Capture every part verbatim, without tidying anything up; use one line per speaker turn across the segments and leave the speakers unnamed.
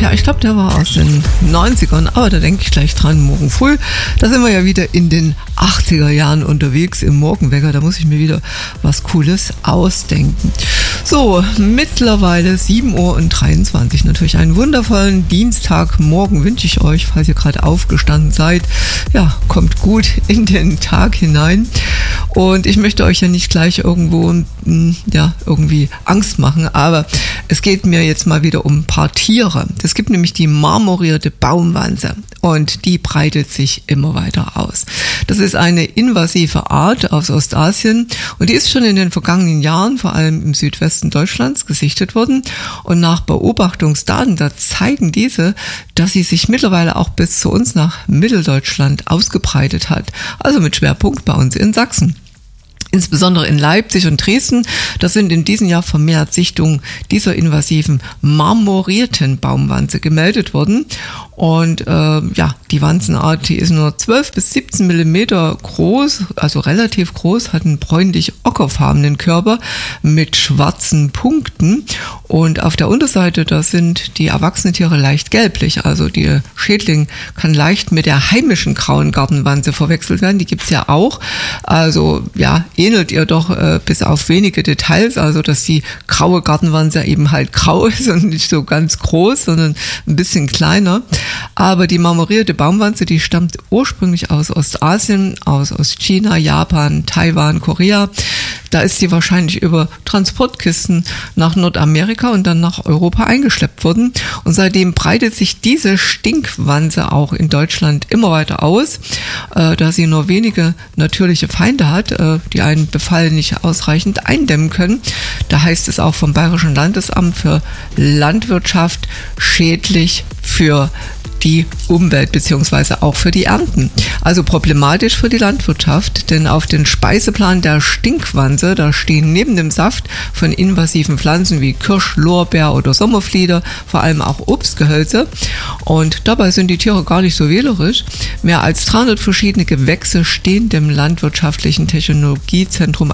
ja, ich glaube, der war aus den neunzigern, aber da denke ich gleich dran, morgen früh. Da sind wir ja wieder in den achtziger Jahren unterwegs im Morgenwecker. Da muss ich mir wieder was Cooles ausdenken. So, mittlerweile sieben Uhr dreiundzwanzig. Natürlich einen wundervollen Dienstagmorgen wünsche ich euch, falls ihr gerade aufgestanden seid. Ja, kommt gut in den Tag hinein. Und ich möchte euch ja nicht gleich irgendwo, ja, irgendwie Angst machen, aber es geht mir jetzt mal wieder um ein paar Tiere. Es gibt nämlich die marmorierte Baumwanze und die breitet sich immer weiter aus. Das ist eine invasive Art aus Ostasien und die ist schon in den vergangenen Jahren, vor allem im Südwesten Deutschlands, gesichtet worden. Und nach Beobachtungsdaten, da zeigen diese, dass sie sich mittlerweile auch bis zu uns nach Mitteldeutschland ausgebreitet hat. Also mit Schwerpunkt bei uns in Sachsen. Insbesondere in Leipzig und Dresden, da sind in diesem Jahr vermehrt Sichtungen dieser invasiven marmorierten Baumwanze gemeldet worden. Und äh, ja, die Wanzenart, die ist nur zwölf bis siebzehn Millimeter groß, also relativ groß, hat einen bräunlich-ockerfarbenen Körper mit schwarzen Punkten. Und auf der Unterseite, da sind die erwachsenen Tiere leicht gelblich. Also der Schädling kann leicht mit der heimischen grauen Gartenwanze verwechselt werden. Die gibt's ja auch. Also ja, ähnelt ihr doch äh, bis auf wenige Details. Also dass die graue Gartenwanze eben halt grau ist und nicht so ganz groß, sondern ein bisschen kleiner. Aber die marmorierte Baumwanze, die stammt ursprünglich aus Ostasien, aus Ostchina, Japan, Taiwan, Korea. Da ist sie wahrscheinlich über Transportkisten nach Nordamerika und dann nach Europa eingeschleppt worden. Und seitdem breitet sich diese Stinkwanze auch in Deutschland immer weiter aus, äh, da sie nur wenige natürliche Feinde hat, äh, die einen Befall nicht ausreichend eindämmen können. Da heißt es auch vom Bayerischen Landesamt für Landwirtschaft schädlich für die Umwelt beziehungsweise auch für die Ernten. Also problematisch für die Landwirtschaft, denn auf den Speiseplan der Stinkwanze, da stehen neben dem Saft von invasiven Pflanzen wie Kirsch, Lorbeer oder Sommerflieder vor allem auch Obstgehölze. Und dabei sind die Tiere gar nicht so wählerisch. Mehr als dreihundert verschiedene Gewächse stehen dem Landwirtschaftlichen Technologiezentrum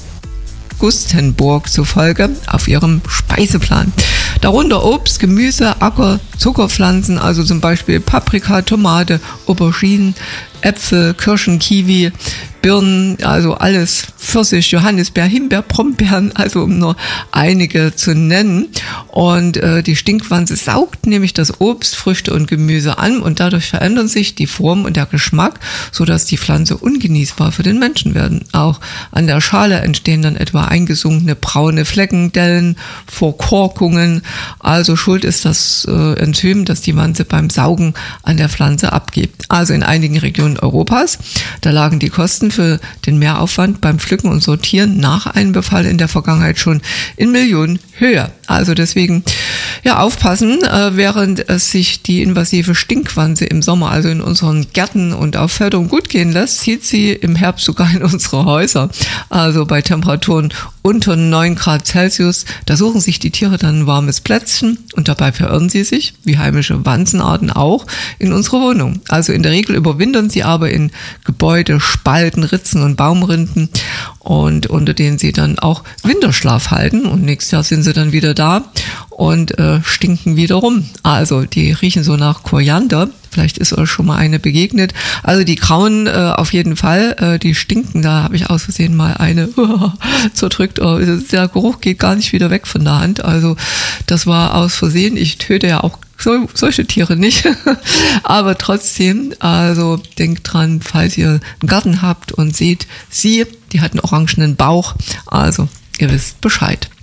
Augustenburg zufolge auf ihrem Speiseplan. Darunter Obst, Gemüse, Acker, Zuckerpflanzen, also zum Beispiel Paprika, Tomate, Auberginen, Äpfel, Kirschen, Kiwi, Birnen, also alles, Pfirsich, Johannisbeer, Himbeer, Brombeeren, also um nur einige zu nennen. Und äh, die Stinkwanze saugt nämlich das Obst, Früchte und Gemüse an und dadurch verändern sich die Form und der Geschmack, sodass die Pflanze ungenießbar für den Menschen werden. Auch an der Schale entstehen dann etwa eingesunkene braune Flecken, Dellen, Verkorkungen. Also schuld ist das äh, Enzym, das die Wanze beim Saugen an der Pflanze abgibt. Also in einigen Regionen Europas, da lagen die Kosten für den Mehraufwand beim Pflücken und Sortieren nach einem Befall in der Vergangenheit schon in Millionen höher. Also deswegen ja aufpassen, äh, während es sich die invasive Stinkwanze im Sommer, also in unseren Gärten und auf Feldern gut gehen lässt, zieht sie im Herbst sogar in unsere Häuser. Also bei Temperaturen unter neun Grad Celsius, da suchen sich die Tiere dann ein warmes Plätzchen und dabei verirren sie sich, wie heimische Wanzenarten auch, in unsere Wohnung. Also in der Regel überwintern sie aber in Gebäude, Spalten, Ritzen und Baumrinden und unter denen sie dann auch Winterschlaf halten und nächstes Jahr sind sie dann wieder da und äh, stinken wieder rum. Also die riechen so nach Koriander. Vielleicht ist euch schon mal eine begegnet. Also die grauen äh, auf jeden Fall, äh, die stinken. Da habe ich aus Versehen mal eine uh, zerdrückt. Oh, der Geruch geht gar nicht wieder weg von der Hand. Also das war aus Versehen. Ich töte ja auch so, solche Tiere nicht. Aber trotzdem, also denkt dran, falls ihr einen Garten habt und seht, sie, die hat einen orangenen Bauch. Also ihr wisst Bescheid.